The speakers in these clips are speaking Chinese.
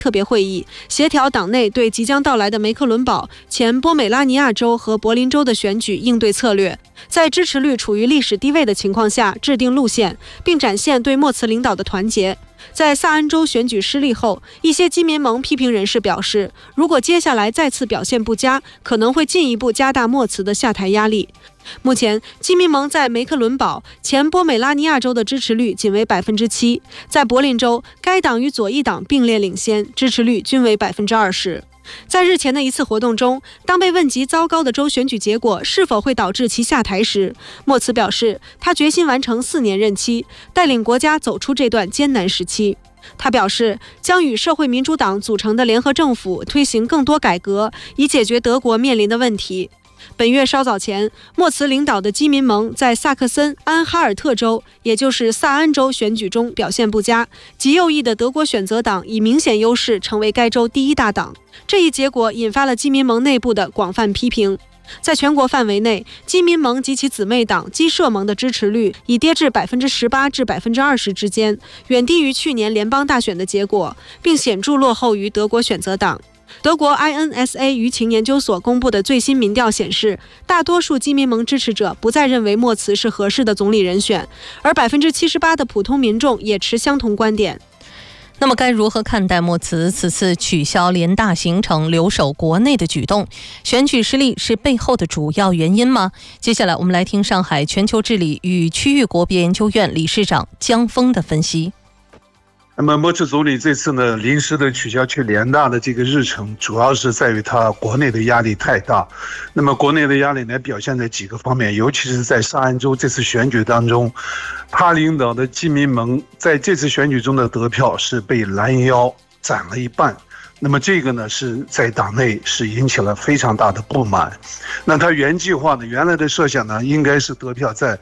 特别会议，协调党内对即将到来的梅克伦堡、前波美拉尼亚州和柏林州的选举应对策略，在支持率处于历史低位的情况下制定路线，并展现对莫茨领导的团结。在萨恩州选举失利后，一些基民盟批评人士表示，如果接下来再次表现不佳，可能会进一步加大莫茨的下台压力。目前，基民盟在梅克伦堡、前波美拉尼亚州的支持率仅为7%，在柏林州，该党与左翼党并列领先，支持率均为20%。在日前的一次活动中，当被问及糟糕的州选举结果是否会导致其下台时，莫茨表示，他决心完成4年任期，带领国家走出这段艰难时期。他表示，将与社会民主党组成的联合政府推行更多改革，以解决德国面临的问题。本月稍早前，莫茨领导的基民盟在萨克森安哈尔特州，也就是萨恩州选举中表现不佳，极右翼的德国选择党以明显优势成为该州第1大党。这一结果引发了基民盟内部的广泛批评。在全国范围内，基民盟及其姊妹党基社盟的支持率已跌至18%至20%之间，远低于去年联邦大选的结果，并显著落后于德国选择党。德国 INSA 舆情研究所公布的最新民调显示，大多数基民盟支持者不再认为莫茨是合适的总理人选，而78%的普通民众也持相同观点。 那么该如何看待莫茨此次取消联大行程留守国内的举动？选举失利是背后的主要原因吗？接下来我们来听上海全球治理与区域国别研究院理事长江峰的分析。 那么莫茨总理这次呢临时的取消去联大的这个日程，主要是在于他国内的压力太大。那么国内的压力呢表现在几个方面，尤其是在萨恩州这次选举当中，他领导的基民盟在这次选举中的得票是被拦腰斩了一半。那么这个呢是在党内是引起了非常大的不满。那他原计划呢，原来的设想呢应该是得票在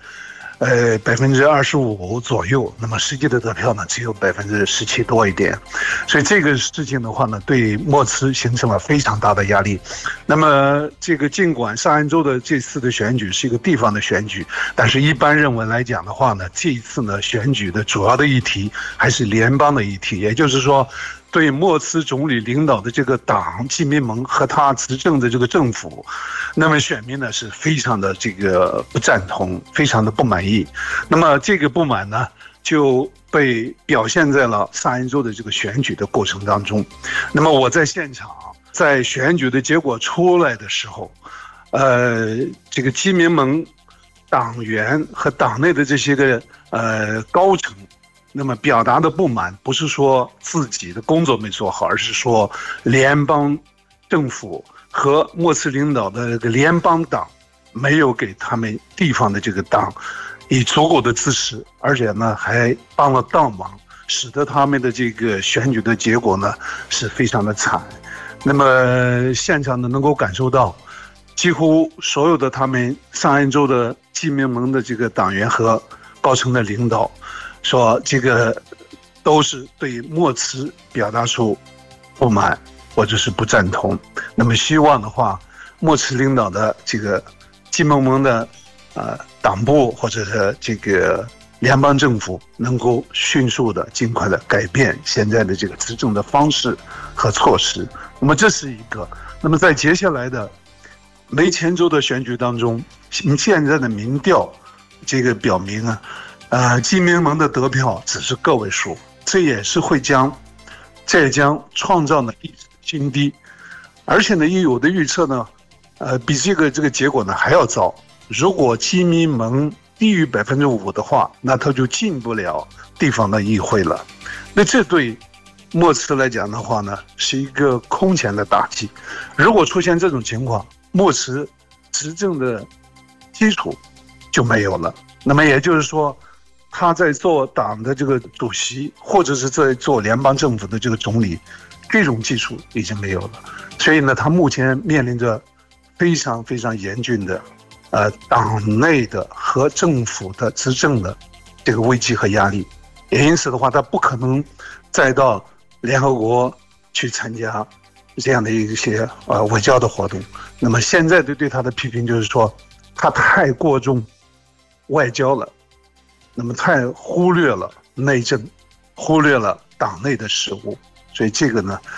25%左右，那么实际的得票呢只有17%多一点，所以这个事情的话呢，对莫茨形成了非常大的压力。那么这个尽管萨恩州的这次的选举是一个地方的选举，但是一般认为来讲的话呢，这一次呢选举的主要的议题还是联邦的议题，也就是说，对莫茨总理领导的这个党基民盟和他执政的这个政府，那么选民呢是非常的这个不赞同，非常的不满意。那么这个不满呢就被表现在了萨恩州的这个选举的过程当中。那么我在现场，在选举的结果出来的时候，这个基民盟党员和党内的这些个高层，那么表达的不满不是说自己的工作没做好，而是说联邦政府和莫茨领导的这个联邦党没有给他们地方的这个党以足够的支持，而且呢还帮了倒忙，使得他们的这个选举的结果呢是非常的惨。那么现场呢能够感受到，几乎所有的他们萨恩州的基民盟的这个党员和高层的领导说，这个都是对莫茨表达出不满或者是不赞同。那么希望的话，莫茨领导的这个基民盟的党部或者是这个联邦政府能够迅速的尽快的改变现在的这个执政的方式和措施。那么这是一个。那么在接下来的梅前州的选举当中，现在的民调这个表明基民盟的得票只是个位数，这也是会将创造呢历史新低。而且呢，有的预测呢，比这个结果呢还要糟。如果基民盟低于5%的话，那他就进不了地方的议会了。那这对莫茨来讲的话呢，是一个空前的打击。如果出现这种情况，莫茨执政的基础就没有了。那么也就是说，他在做党的这个主席，或者是在做联邦政府的这个总理，这种基础已经没有了。所以呢，他目前面临着非常非常严峻的党内的和政府的执政的这个危机和压力。也因此的话，他不可能再到联合国去参加这样的一些外交的活动。那么现在对他的批评就是说，他太过重外交了，那么太忽略了内政，忽略了党内的事务。 所以这个呢